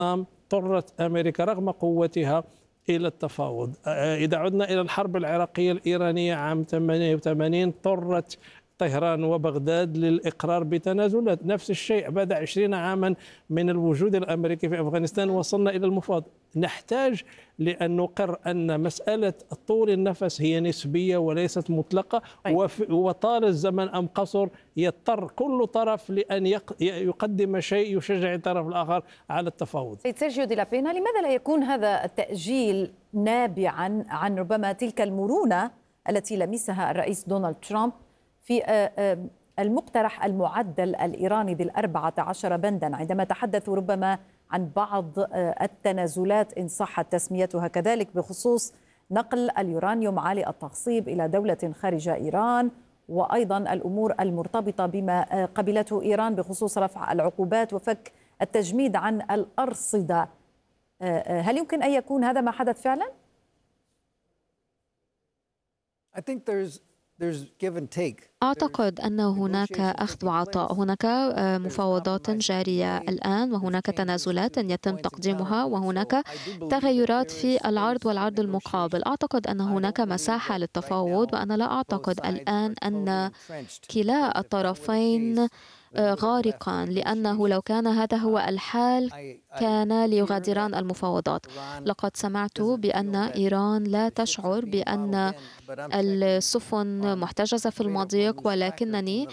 اضطرت أمريكا رغم قوتها إلى التفاوض. إذا عدنا إلى الحرب العراقية الإيرانية عام 88 اضطرت طهران وبغداد للإقرار بتنازلات. نفس الشيء بعد 20 عاما من الوجود الأمريكي في أفغانستان وصلنا إلى المفاوضة. نحتاج لأن نقر أن مسألة طول النفس هي نسبية وليست مطلقة، وطال الزمن أم قصر يضطر كل طرف لأن يقدم شيء يشجع الطرف الآخر على التفاوض. سيد سيرجيو دي لابينا، لماذا لا يكون هذا التأجيل نابعا عن ربما تلك المرونة التي لمسها الرئيس دونالد ترامب في المقترح المعدل الإيراني ذي 14 بندا، عندما تحدثوا ربما عن بعض التنازلات إن صحت تسميتها كذلك بخصوص نقل اليورانيوم عالي التخصيب إلى دولة خارج إيران، وأيضا الأمور المرتبطة بما قبلته إيران بخصوص رفع العقوبات وفك التجميد عن الأرصدة. هل يمكن أن يكون هذا ما حدث فعلا؟ أعتقد أن هناك أخذ وعطاء، هناك مفاوضات جارية الآن، وهناك تنازلات يتم تقديمها، وهناك تغيرات في العرض والعرض المقابل. أعتقد أن هناك مساحة للتفاوض، وأنا لا أعتقد الآن أن كلا الطرفين غارقا، لأنه لو كان هذا هو الحال كان ليغادران المفاوضات. لقد سمعت بأن إيران لا تشعر بأن السفن محتجزة في المضيق، ولكنني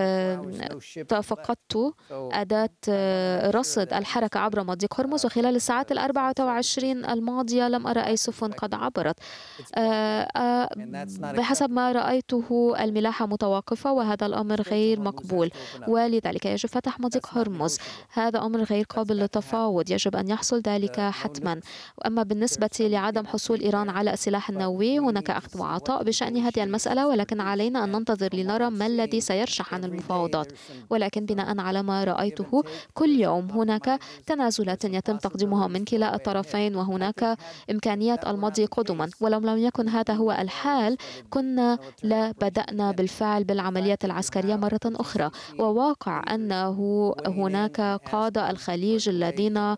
فقدت أداة رصد الحركة عبر مضيق هرمز، وخلال الساعات 24 الماضية لم أرى أي سفن قد عبرت. بحسب ما رأيته الملاحة متوقفة، وهذا الأمر غير مقبول، ولذلك يجب فتح مضيق هرمز. هذا أمر غير قابل للتفاوض، يجب أن يحصل ذلك حتما. أما بالنسبة لعدم حصول إيران على السلاح النووي، هناك أخذ وعطاء بشأن هذه المسألة، ولكن علينا أن ننتظر لنرى ما الذي سيرشح عن المفاوضات. ولكن بناء على ما رأيته كل يوم هناك تنازلات يتم تقديمها من كلا الطرفين، وهناك إمكانية المضي قدما. ولو لم يكن هذا هو الحال كنا بدأنا بالفعل بالعمليات العسكرية مرة أخرى. وواقع أنه هناك قادة الخليج الذين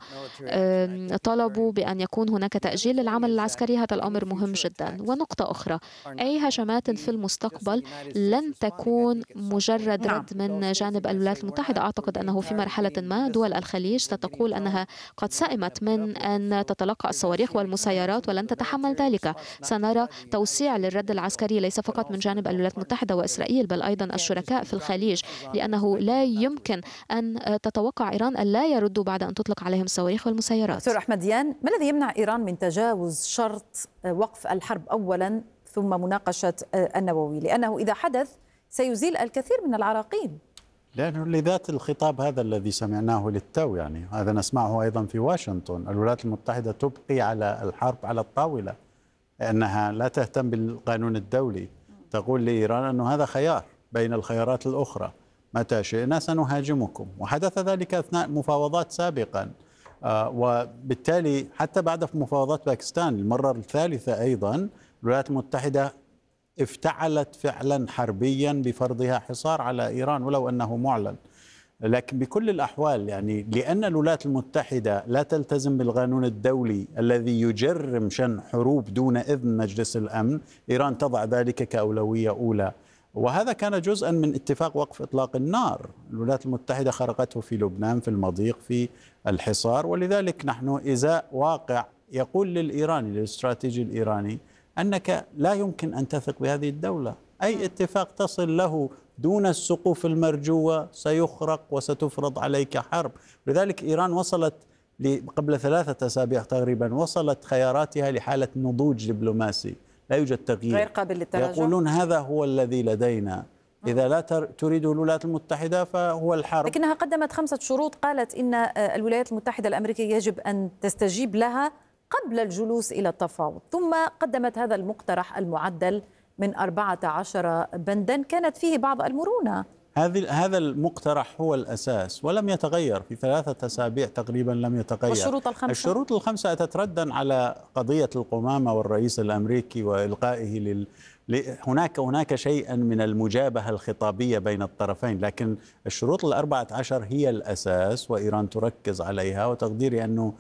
طلبوا بأن يكون هناك تأجيل للعمل العسكري، هذا الأمر مهم جدا. ونقطة أخرى، أي هجمات في المستقبل لن تكون مجرد رد من جانب الولايات المتحدة. أعتقد أنه في مرحلة ما دول الخليج ستقول أنها قد سئمت من أن تتلقى الصواريخ والمسيرات ولن تتحمل ذلك. سنرى توسيع للرد العسكري ليس فقط من جانب الولايات المتحدة وإسرائيل، بل أيضا الشركاء في الخليج، لأنه لا يمكن أن تتوقع إيران أن لا يردوا بعد أن تطلق عليهم الصواريخ والمسيرات. دكتور أحمد ديان، ما الذي يمنع إيران من تجاوز شرط وقف الحرب أولا ثم مناقشة النووي؟ لأنه إذا حدث سيزيل الكثير من العراقيل. لأنه لذات الخطاب هذا الذي سمعناه للتو، يعني هذا نسمعه أيضا في واشنطن، الولايات المتحدة تبقي على الحرب على الطاولة، لأنها لا تهتم بالقانون الدولي. تقول لإيران أنه هذا خيار بين الخيارات الأخرى، متى شئنا سنهاجمكم، وحدث ذلك أثناء مفاوضات سابقا. وبالتالي حتى بعد مفاوضات باكستان المرة الثالثة أيضا الولايات المتحدة افتعلت فعلا حربيا بفرضها حصار على إيران ولو أنه معلن. لكن بكل الأحوال يعني لأن الولايات المتحدة لا تلتزم بالقانون الدولي الذي يجرم شن حروب دون إذن مجلس الأمن، إيران تضع ذلك كأولوية أولى. وهذا كان جزءا من اتفاق وقف إطلاق النار، الولايات المتحدة خرقته في لبنان، في المضيق، في الحصار. ولذلك نحن إزاء واقع يقول للإيراني، للاستراتيجي الإيراني، أنك لا يمكن أن تثق بهذه الدولة. أي اتفاق تصل له دون السقوف المرجوة سيخرق وستفرض عليك حرب. لذلك إيران وصلت قبل 3 أسابيع تقريبا، وصلت خياراتها لحالة نضوج دبلوماسي، لا يوجد تغيير، غير قابل للتراجع. يقولون هذا هو الذي لدينا، إذا لا تريده الولايات المتحدة فهو الحرب. لكنها قدمت 5 شروط، قالت إن الولايات المتحدة الأمريكية يجب أن تستجيب لها قبل الجلوس إلى التفاوض، ثم قدمت هذا المقترح المعدل من 14 بندا كانت فيه بعض المرونة. هذا المقترح هو الأساس ولم يتغير في 3 أسابيع تقريبا، لم يتغير. والشروط الشروط ال5 أتت ردا على قضية القمامة والرئيس الأمريكي وإلقائه هناك شيئا من المجابهة الخطابية بين الطرفين، لكن الشروط ال14 هي الأساس وإيران تركز عليها. وتقديري أنه